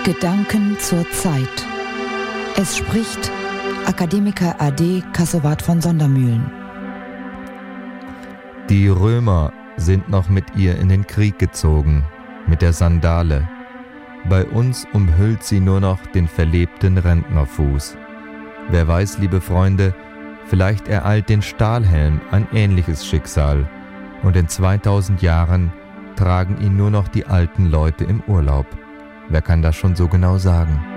Gedanken zur Zeit. Es spricht Akademiker AD Kassowat von Sondermühlen. Die Römer sind noch mit ihr in den Krieg gezogen, mit der Sandale. Bei uns umhüllt sie nur noch den verlebten Rentnerfuß. Wer weiß, liebe Freunde, vielleicht ereilt den Stahlhelm ein ähnliches Schicksal und in 2000 Jahren tragen ihn nur noch die alten Leute im Urlaub. Wer kann das schon so genau sagen?